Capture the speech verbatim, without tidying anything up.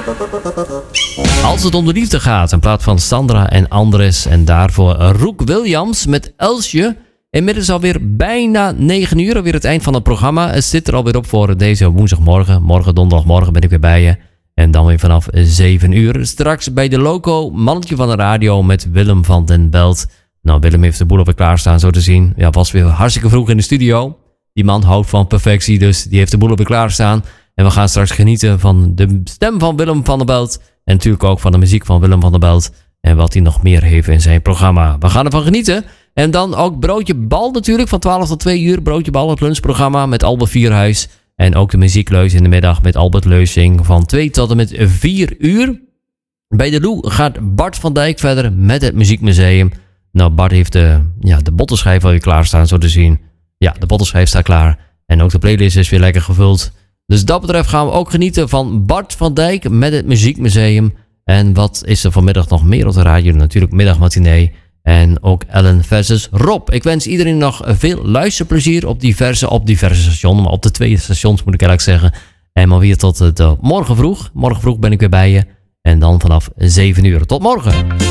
Als het om de liefde gaat, in plaats van Sandra en Andres. En daarvoor Roek Williams met Elsje. Inmiddels alweer bijna negen uur, alweer het eind van het programma. Het zit er alweer op voor deze woensdagmorgen. Morgen donderdagmorgen ben ik weer bij je. En dan weer vanaf zeven uur. Straks bij de loco, mannetje van de radio met Willem van den Belt. Nou, Willem heeft de boel alweer klaarstaan, zo te zien. Ja, was weer hartstikke vroeg in de studio. Die man houdt van perfectie, dus die heeft de boel alweer klaarstaan. En we gaan straks genieten van de stem van Willem van den Belt. En natuurlijk ook van de muziek van Willem van den Belt. En wat hij nog meer heeft in zijn programma. We gaan ervan genieten. En dan ook Broodje Bal natuurlijk. Van twaalf tot twee uur. Broodje Bal, het lunchprogramma met Albert Vierhuis. En ook de muziekleus in de middag met Albert Leusing. Van twee tot en met vier uur. Bij de Lou gaat Bart van Dijk verder met het Muziekmuseum. Nou, Bart heeft de, ja, de bottenschijf alweer klaarstaan, zo te zien. Ja, de bottenschijf staat klaar. En ook de playlist is weer lekker gevuld. Dus dat betreft gaan we ook genieten van Bart van Dijk met het Muziekmuseum. En wat is er vanmiddag nog meer op de radio? Natuurlijk middagmatinee. En ook Ellen versus Rob. Ik wens iedereen nog veel luisterplezier op diverse, op diverse stations. Maar op de twee stations moet ik eigenlijk zeggen. En maar weer tot uh, morgen vroeg. Morgen vroeg ben ik weer bij je. En dan vanaf zeven uur. Tot morgen.